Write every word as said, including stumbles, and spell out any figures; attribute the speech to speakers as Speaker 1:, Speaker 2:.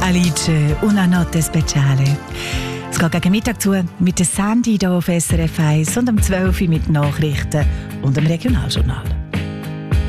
Speaker 1: Alice, una notte speciale. Es geht gegen Mittag zu mit der Sandy hier auf S R F eins und um zwölf Uhr mit Nachrichten und dem Regionaljournal.